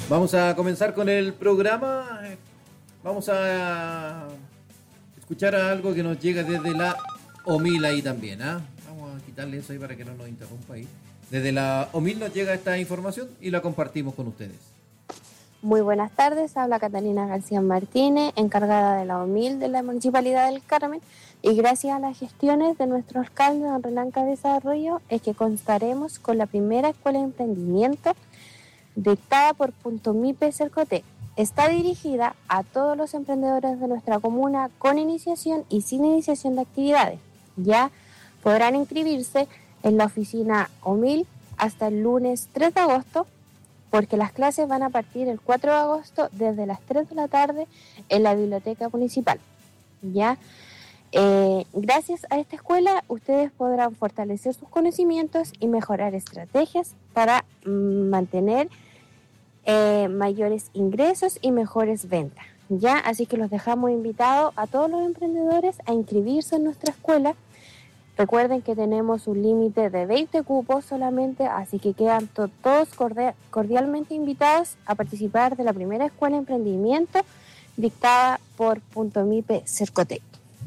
Vamos a comenzar con el programa. Vamos a escuchar algo que nos llega desde la OMIL ahí también. Vamos a quitarle eso ahí para que no nos interrumpa ahí. Desde la OMIL nos llega esta información y la compartimos con ustedes. Muy buenas tardes, habla Catalina García Martínez, encargada de la OMIL de la Municipalidad del Carmen, y gracias a las gestiones de nuestro alcalde, don Renán Cabeza Arroyo, es que contaremos con la primera escuela de emprendimiento dictada por Punto.MIPE Cercotec. Está dirigida a todos los emprendedores de nuestra comuna con iniciación y sin iniciación de actividades. Ya podrán inscribirse en la oficina OMIL hasta el lunes 3 de agosto, porque las clases van a partir el 4 de agosto desde las 3 de la tarde en la biblioteca municipal. Ya, gracias a esta escuela ustedes podrán fortalecer sus conocimientos y mejorar estrategias para mantener mayores ingresos y mejores ventas. Ya, así que los dejamos invitados a todos los emprendedores a inscribirse en nuestra escuela. Recuerden que tenemos un límite de 20 cupos solamente, así que quedan todos cordialmente invitados a participar de la primera escuela de emprendimiento dictada por Punto.MIPE Cercotec.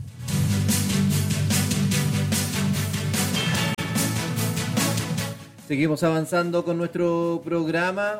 Seguimos avanzando con nuestro programa.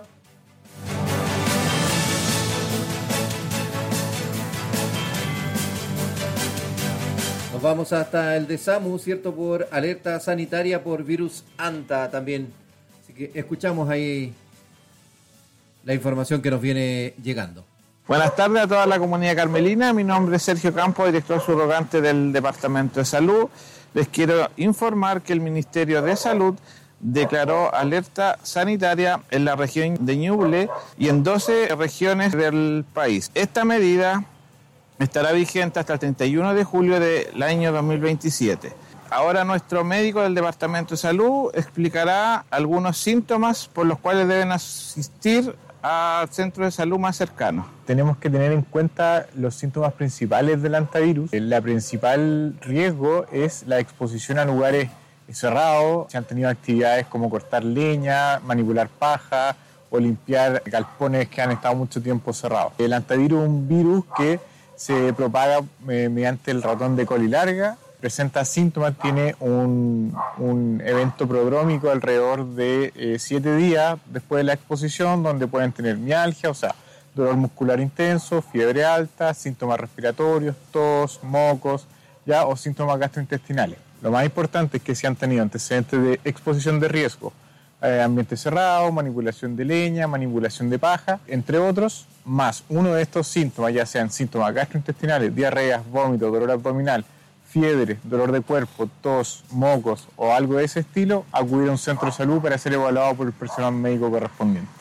Nos vamos hasta el de SAMU, ¿cierto? Por alerta sanitaria por virus ANTA también. Así que escuchamos ahí la información que nos viene llegando. Buenas tardes a toda la comunidad carmelina. Mi nombre es Sergio Campos, director subrogante del Departamento de Salud. Les quiero informar que el Ministerio de Salud declaró alerta sanitaria en la región de Ñuble y en 12 regiones del país. Esta medida estará vigente hasta el 31 de julio del año 2027. Ahora nuestro médico del Departamento de Salud explicará algunos síntomas por los cuales deben asistir al centro de salud más cercano. Tenemos que tener en cuenta los síntomas principales del hantavirus. El principal riesgo es la exposición a lugares cerrados. Se han tenido actividades como cortar leña, manipular paja o limpiar galpones que han estado mucho tiempo cerrados. El hantavirus es un virus que se propaga mediante el ratón de colilarga, presenta síntomas, tiene un evento prodrómico alrededor de 7 días después de la exposición, donde pueden tener mialgia, o sea, dolor muscular intenso, fiebre alta, síntomas respiratorios, tos, mocos, ya, o síntomas gastrointestinales. Lo más importante es que si han tenido antecedentes de exposición de riesgo, ambiente cerrado, manipulación de leña, manipulación de paja, entre otros, más uno de estos síntomas, ya sean síntomas gastrointestinales, diarreas, vómitos, dolor abdominal, fiebre, dolor de cuerpo, tos, mocos o algo de ese estilo, acudir a un centro de salud para ser evaluado por el personal médico correspondiente.